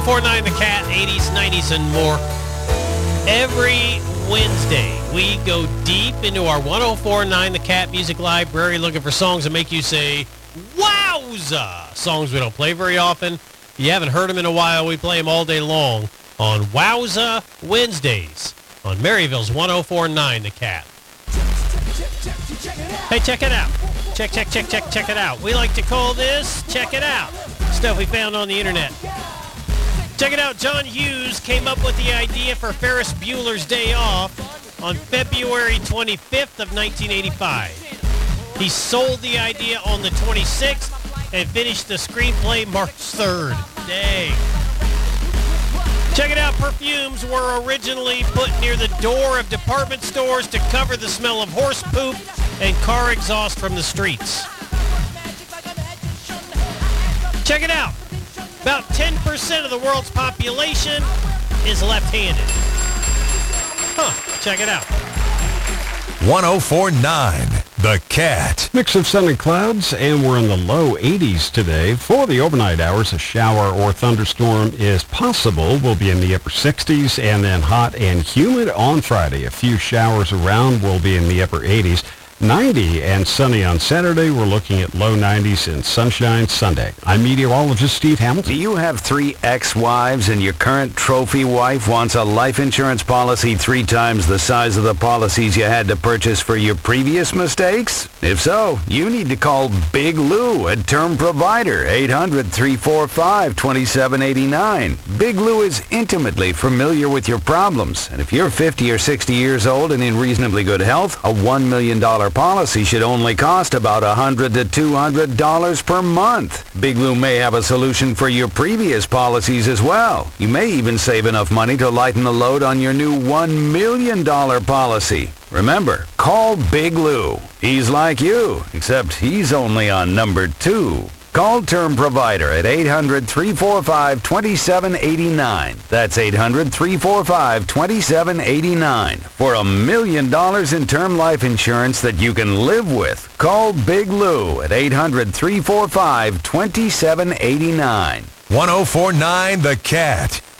49 The Cat, 80s, 90s, and more. Every Wednesday, we go deep into our 1049 The Cat Music Library looking for songs that make you say, wowza! Songs we don't play very often. If you haven't heard them in a while, we play them all day long on Wowza Wednesdays on Maryville's 1049 The Cat. Hey, check it out. Check it out. We like to call this Check It Out. Stuff we found on the internet. Check it out. John Hughes came up with the idea for Ferris Bueller's Day Off on February 25th of 1985. He sold the idea on the 26th and finished the screenplay March 3rd. Dang. Check it out. Perfumes were originally put near the door of department stores to cover the smell of horse poop and car exhaust from the streets. Check it out. About 10% of the world's population is left-handed. Check it out. 1049 The Cat. Mix of sun and clouds, and we're in the low 80s today. For the overnight hours, a shower or thunderstorm is possible. We'll be in the upper 60s, and then hot and humid on Friday. A few showers around. We'll be in the upper 80s. 90 and sunny on Saturday. We're looking at low 90s and sunshine Sunday. I'm meteorologist Steve Hamilton. Do you have 3 ex-wives and your current trophy wife wants a life insurance policy 3 times the size of the policies you had to purchase for your previous mistakes? If so, you need to call Big Lou at Term Provider, 800-345-2789. Big Lou is intimately familiar with your problems, and if you're 50 or 60 years old and in reasonably good health, a $1 million policy should only cost about $100 to $200 per month. Big Lou may have a solution for your previous policies as well. You may even save enough money to lighten the load on your new $1 million policy. Remember, call Big Lou. He's like you, except he's only on number 2. Call Term Provider at 800-345-2789. That's 800-345-2789. For $1 million in term life insurance that you can live with. Call Big Lou at 800-345-2789. 1049 The Cat.